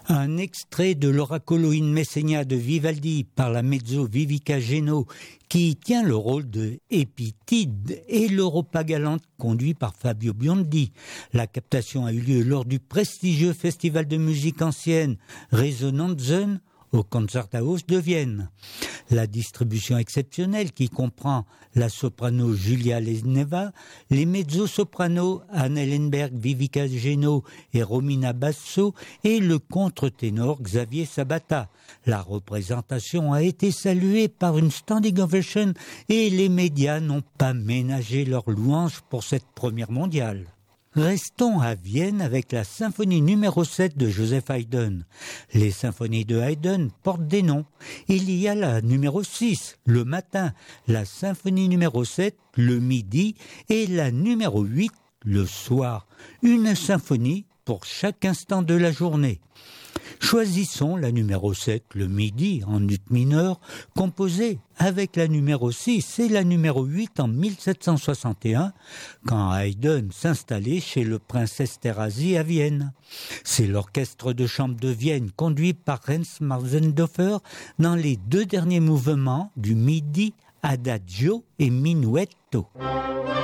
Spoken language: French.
Un extrait de l'Oracolo in Messenia de Vivaldi par la mezzo Vivica Geno, qui tient le rôle de Épitide, et l'Europa Galante conduit par Fabio Biondi. La captation a eu lieu lors du prestigieux festival de musique ancienne Resonanzen au Konzerthaus de Vienne. La distribution exceptionnelle qui comprend la soprano Julia Lesneva, les mezzo-sopranos Anne Ellenberg, Vivica Geno et Romina Basso et le contre-ténor Xavier Sabata. La représentation a été saluée par une standing ovation et les médias n'ont pas ménagé leurs louanges pour cette première mondiale. Restons à Vienne avec la symphonie numéro 7 de Joseph Haydn. Les symphonies de Haydn portent des noms. Il y a la numéro 6, le matin, la symphonie numéro 7, le midi, et la numéro 8, le soir. Une symphonie pour chaque instant de la journée. Choisissons la numéro 7, le midi, en ut mineur, composée avec la numéro 6 et la numéro 8 en 1761, quand Haydn s'installait chez le prince Esterházy à Vienne. C'est l'orchestre de chambre de Vienne, conduit par Heinz Marzendorfer, dans les 2 derniers mouvements du midi, adagio et minuetto.